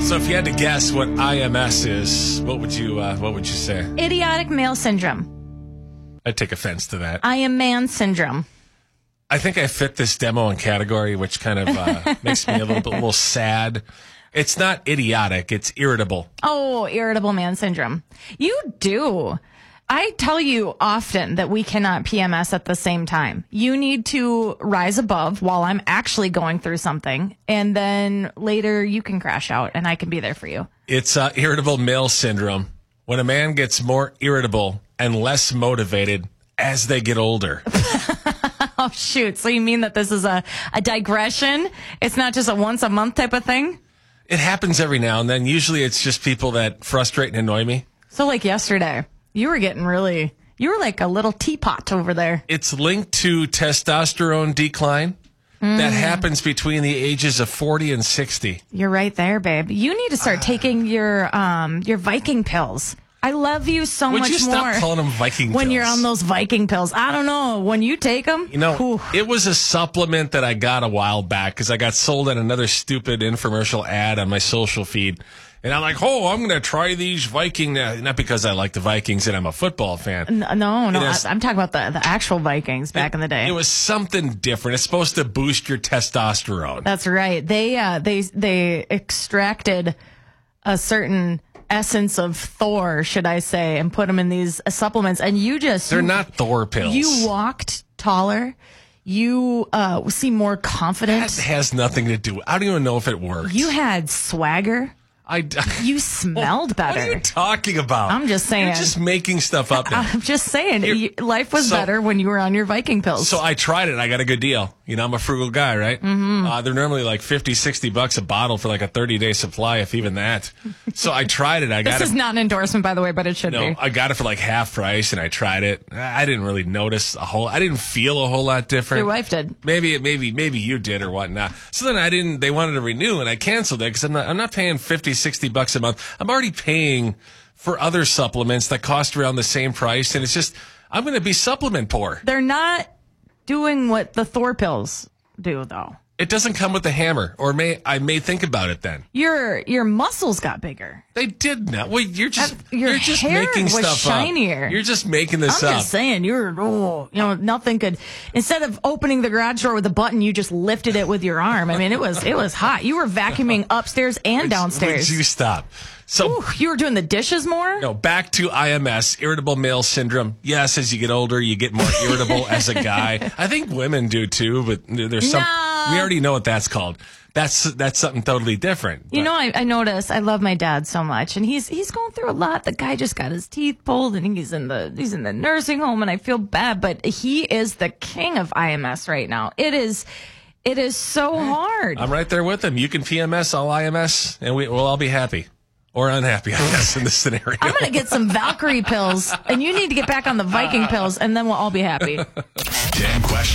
So if you had to guess what IMS is, what would you say? Idiotic male syndrome. I'd take offense to that. I am man syndrome. I think I fit this demo and category, which kind of makes me a little sad. It's not idiotic, it's irritable. Oh, irritable man syndrome. You do. I tell you often that we cannot PMS at the same time. You need to rise above while I'm actually going through something, and then later you can crash out and I can be there for you. It's irritable male syndrome. When a man gets more irritable and less motivated as they get older. Oh, shoot. So you mean that this is a digression? It's not just a once a month type of thing? It happens every now and then. Usually it's just people that frustrate and annoy me. So like yesterday, you were like a little teapot over there. It's linked to testosterone decline that happens between the ages of 40 and 60. You're right there, babe. You need to start taking your Viking pills. I love you so much more. Would you stop calling them Viking pills? When you're on those Viking pills. I don't know. When you take them. It was a supplement that I got a while back because I got sold on another stupid infomercial ad on my social feed. And I'm like, I'm going to try these Viking. Not because I like the Vikings and I'm a football fan. No. I'm talking about the actual Vikings back in the day. It was something different. It's supposed to boost your testosterone. That's right. They extracted a certain essence of Thor, should I say, and put them in these supplements. And they're not Thor pills. You walked taller. You seem more confident. That has nothing to do. I don't even know if it worked. You had swagger. You smelled better. What are you talking about? I'm just saying. You're just making stuff up now. I'm just saying. Life was better when you were on your Viking pills. So I tried it. I got a good deal. I'm a frugal guy, right? Mm-hmm. They're normally like $50-$60 a bottle for like a 30-day supply, if even that. So I tried it. This is not an endorsement, by the way, but it should be. No, I got it for like half price, and I tried it. I didn't really notice I didn't feel a whole lot different. Your wife did. Maybe you did or whatnot. So then they wanted to renew, and I canceled it because I'm not paying $50-$60 a month. I'm already paying for other supplements that cost around the same price, and it's just I'm going to be supplement poor. They're not doing what the Thor pills do, though. It doesn't come with the hammer, or I may think about it then. Your muscles got bigger. They did not. Well, you're just hair making was stuff shinier. up. You're just making this up. I'm just saying, nothing could. Instead of opening the garage door with a button, you just lifted it with your arm. I mean, it was hot. You were vacuuming upstairs and downstairs. Would you stop? So you were doing the dishes more? No, back to IMS, irritable male syndrome. Yes, as you get older, you get more irritable as a guy. I think women do too, but there's some. We already know what that's called. That's something totally different. I notice. I love my dad so much, and he's going through a lot. The guy just got his teeth pulled, and he's in the nursing home, and I feel bad, but he is the king of IMS right now. It is so hard. I'm right there with him. You can PMS, I'll IMS, and we'll all be happy. Or unhappy, I guess, in this scenario. I'm going to get some Valkyrie pills, and you need to get back on the Viking pills, and then we'll all be happy. 10 questions.